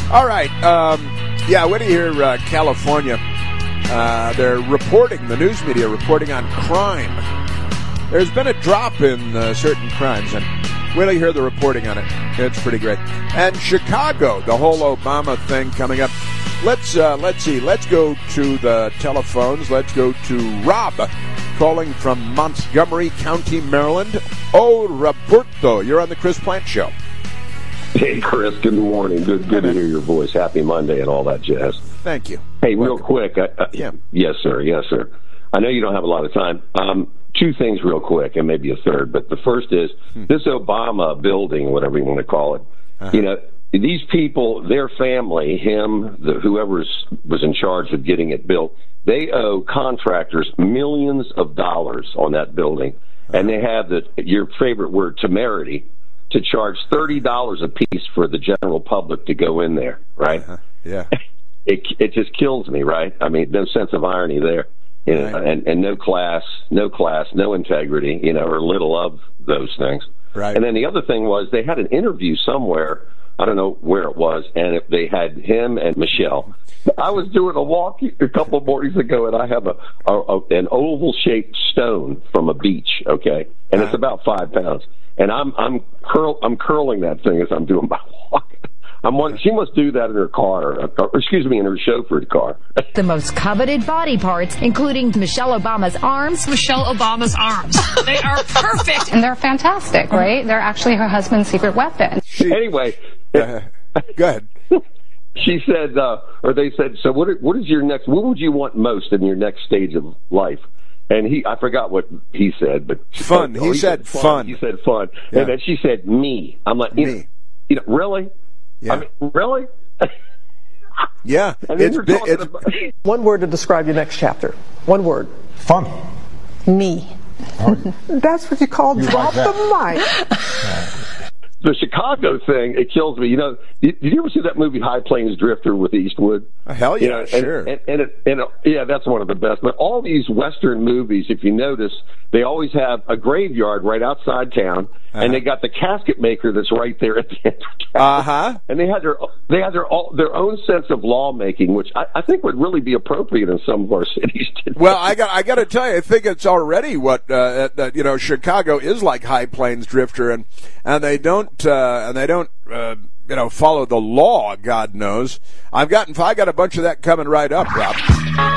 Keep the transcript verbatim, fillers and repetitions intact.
All right. Um, yeah, when you hear uh, California, uh, they're reporting, the news media reporting on crime. There's been a drop in uh, certain crimes, and when you hear the reporting on it, it's pretty great. And Chicago, the whole Obama thing coming up. Let's uh, let's see. Let's go to the telephones. Let's go to Rob, calling from Montgomery County, Maryland. Oh, Roberto, you're on the Chris Plant Show. Hey, Chris. Good morning. Good, good to hear your voice. Happy Monday and all that jazz. Thank you. Hey, real Welcome. quick. I, I, yeah. Yes, sir. Yes, sir. I know you don't have a lot of time. Um, two things real quick, and maybe a third. But the first is hmm. this Obama building, whatever you want to call it. Uh-huh. You know, these people, their family, him, the, whoever was in charge of getting it built, they owe contractors millions of dollars on that building. Uh-huh. And they have the your favorite word, temerity, to charge thirty dollars a piece for the general public to go in there, right? Uh-huh. Yeah. It it just kills me, right? I mean, no sense of irony there. You know, right. and, and no class, no class, no integrity, you know, or little of those things. Right. And then the other thing was they had an interview somewhere, I don't know where it was, and if they had him and Michelle. I was doing a walk a couple of mornings ago, and I have a, a, a an oval-shaped stone from a beach, okay, and it's about five pounds. And I'm I'm curl I'm curling that thing as I'm doing my walk. I'm wondering, she must do that in her car, or excuse me, in her chauffeured car. The most coveted body parts, including Michelle Obama's arms. Michelle Obama's arms. They are perfect. And they're fantastic, right? They're actually her husband's secret weapon. She, anyway. Uh, go ahead. She said, uh, or they said, so what, what is your next, what would you want most in your next stage of life? And he, I forgot what he said, but. Fun. Oh, he, he said, said fun. fun. He said fun. Yeah. And then she said, me. I'm like, you me. know, you know really? Yeah. I mean, really? Yeah. It's, it's, about- One word to describe your next chapter. One word. Fun. Me. Oh. That's what you call you drop like the mic. The Chicago thing, it kills me. You know, did, did you ever see that movie High Plains Drifter with Eastwood? Oh, hell yeah, you know, and, sure. And, and, it, and it, yeah, that's one of the best. But all these Western movies, if you notice, they always have a graveyard right outside town, uh-huh. and they got the casket maker that's right there at the end of town. Uh-huh. And they had their they had their their own sense of lawmaking, which I, I think would really be appropriate in some of our cities today. Well, I got I got to tell you, I think it's already what uh, that you know Chicago is like High Plains Drifter, and and they don't uh, and they don't. Uh, you know, follow the law, God knows. I've gotten, I got a bunch of that coming right up, Rob.